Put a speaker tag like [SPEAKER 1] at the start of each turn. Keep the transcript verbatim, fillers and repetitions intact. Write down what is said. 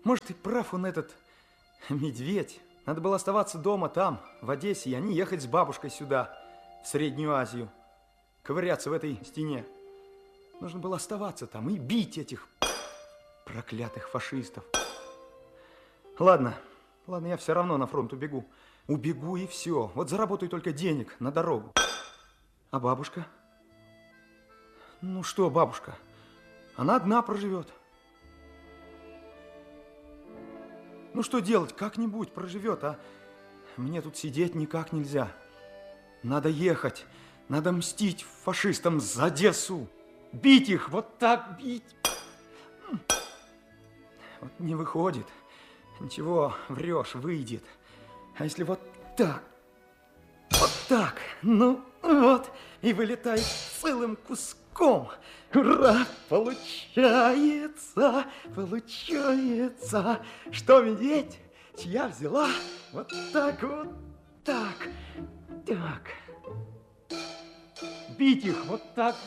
[SPEAKER 1] Может, и прав он этот медведь. Надо было оставаться дома, там, в Одессе, и а не ехать с бабушкой сюда, в Среднюю Азию, ковыряться в этой стене. Нужно было оставаться там и бить этих проклятых фашистов. Ладно, ладно, я все равно на фронт убегу. Убегу и все. Вот заработаю только денег на дорогу. А бабушка? Ну что, бабушка? Она одна проживет. Ну что делать? Как-нибудь проживет, а мне тут сидеть никак нельзя. Надо ехать. Надо мстить фашистам за Одессу. Бить их, вот так бить. Вот не выходит. Ничего, врешь, выйдет. А если вот так? Вот так. Ну вот. И вылетает целым куском. Ура! Получается, получается, что медведь, чья взяла, вот так, вот так, так. Бить их, вот так.